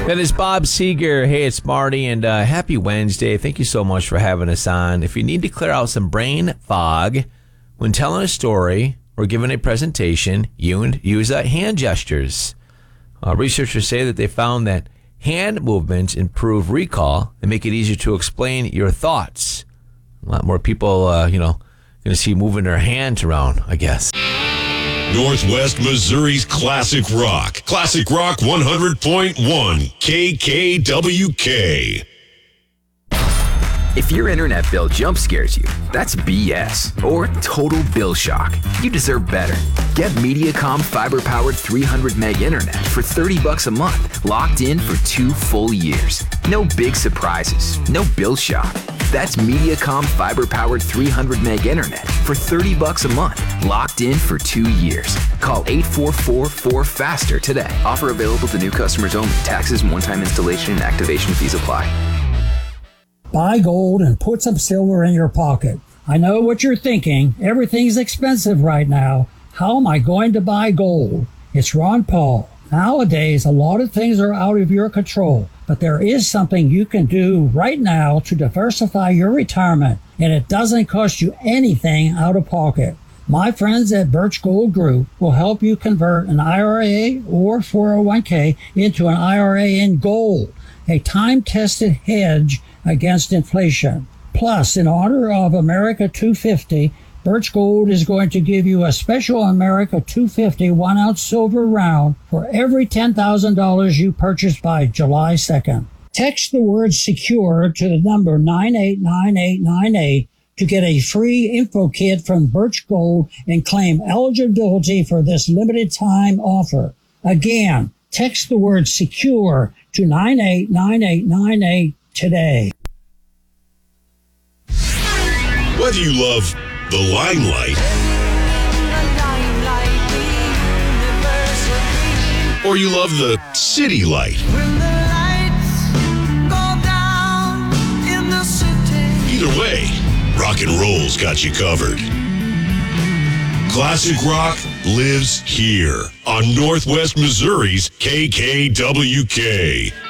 That is Bob Seger. Hey, it's Marty, and happy Wednesday. Thank you so much for having us on. If you need to clear out some brain fog when telling a story or giving a presentation, use hand gestures. Researchers say that they found that hand movements improve recall and make it easier to explain your thoughts. A lot more people, going to see moving their hands around, I guess. Northwest Missouri's Classic Rock. Classic Rock 100.1 KKWK. If your internet bill jump scares you, that's BS or total bill shock. You deserve better. Get Mediacom fiber-powered 300 meg internet for $30 a month, locked in for 2 full years. No big surprises, no bill shock. That's Mediacom fiber-powered 300 meg internet for $30 a month, locked in for 2 years. Call 844-4FASTER today. Offer available to new customers only. Taxes and one-time installation and activation fees apply. Buy gold and put some silver in your pocket. I know what you're thinking. Everything's expensive right now. How am I going to buy gold? It's Ron Paul. Nowadays, a lot of things are out of your control, but there is something you can do right now to diversify your retirement, and it doesn't cost you anything out of pocket. My friends at Birch Gold Group will help you convert an IRA or 401k into an IRA in gold, a time-tested hedge against inflation. Plus, in honor of America 250, Birch Gold is going to give you a special America 250 1-ounce silver round for every $10,000 you purchase by July 2nd. Text the word SECURE to the number 989898 to get a free info kit from Birch Gold and claim eligibility for this limited time offer. Again, text the word SECURE to 989898 today. Whether you love the limelight or you love the city light, either way, rock and roll's got you covered. Classic rock lives here on Northwest Missouri's KKWK.